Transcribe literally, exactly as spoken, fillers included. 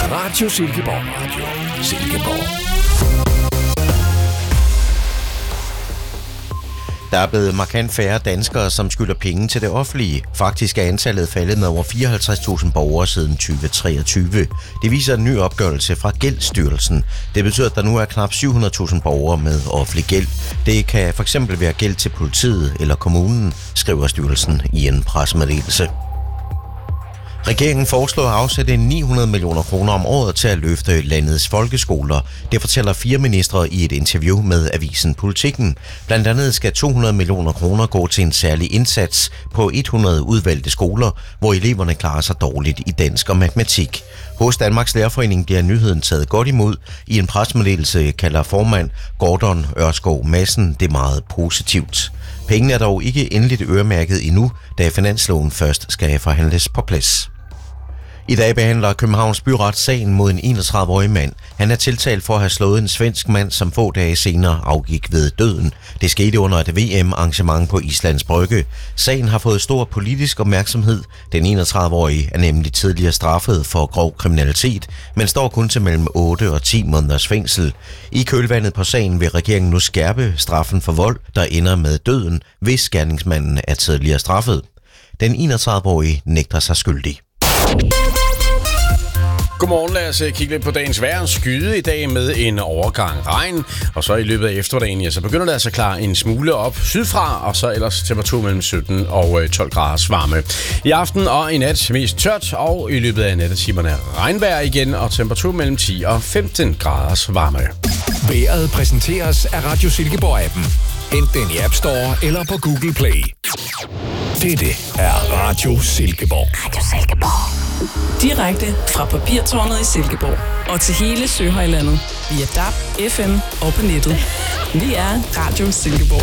Radio Silkeborg. Radio Silkeborg. Der er blevet markant færre danskere, som skylder penge til det offentlige. Faktisk er antallet faldet med over fireoghalvtreds tusind borgere siden tyve treogtyve. Det viser en ny opgørelse fra Gældsstyrelsen. Det betyder, at der nu er knap syv hundrede tusind borgere med offentlig gæld. Det kan fx være gæld til politiet eller kommunen, skriver styrelsen i en pressemeddelelse. Regeringen foreslår at afsætte ni hundrede millioner kroner om året til at løfte landets folkeskoler. Det fortæller fire ministre i et interview med avisen Politikken. Blandt andet skal to hundrede millioner kroner gå til en særlig indsats på hundrede udvalgte skoler, hvor eleverne klarer sig dårligt i dansk og matematik. Hos Danmarks Lærerforening bliver nyheden taget godt imod. I en pressemeddelelse kalder formand Gordon Ørskov Madsen det meget positivt. Pengene er dog ikke endeligt øremærket endnu, da finansloven først skal forhandles på plads. I dag behandler Københavns Byret sagen mod en enogtredive-årig mand. Han er tiltalt for at have slået en svensk mand, som få dage senere afgik ved døden. Det skete under et V M-arrangement på Islands Brygge. Sagen har fået stor politisk opmærksomhed. Den enogtredive-årige er nemlig tidligere straffet for grov kriminalitet, men står kun til mellem otte og ti måneders fængsel. I kølvandet på sagen vil regeringen nu skærpe straffen for vold, der ender med døden, hvis gerningsmanden er tidligere straffet. Den enogtredive-årige nægter sig skyldig. Godmorgen, lad os kigge lidt på dagens vejr. Skyde i dag med en overgang regn, og så i løbet af eftermiddagen, ja, så begynder det altså klare en smule op sydfra, og så ellers temperatur mellem sytten og tolv graders varme. I aften og i nat mest tørt, og i løbet af nattetimerne regnvejr igen, og temperatur mellem ti og femten graders varme. Vejret præsenteres af Radio Silkeborg-appen. Hent den i App Store eller på Google Play. Dette er Radio Silkeborg. Radio Silkeborg. Direkte fra Papirtårnet i Silkeborg og til hele Søhøjlandet via D A B, F M og på nettet. Vi er Radio Silkeborg.